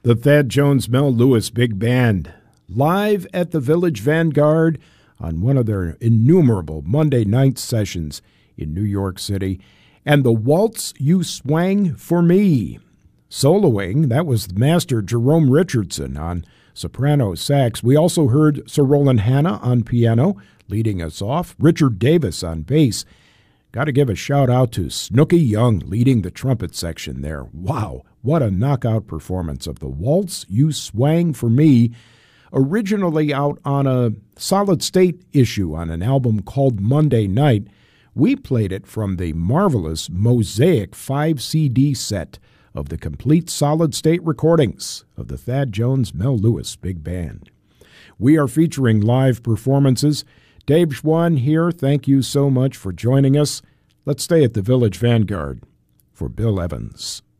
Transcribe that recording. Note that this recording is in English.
The Thad Jones Mel Lewis Big Band, live at the Village Vanguard on one of their innumerable Monday night sessions in New York City. And the Waltz You Swang for Me. Soloing, that was Master Jerome Richardson on soprano sax. We also heard Sir Roland Hanna on piano, leading us off, Richard Davis on bass. Got to give a shout out to Snooky Young leading the trumpet section there. Wow, what a knockout performance of the Waltz You Swang for Me, originally out on a Solid State issue on an album called Monday Night. We played it from the marvelous Mosaic 5 CD set of the complete Solid State recordings of the Thad Jones Mel Lewis Big Band. We are featuring live performances. Dave Schwann here, thank you so much for joining us. Let's stay at the Village Vanguard for Bill Evans.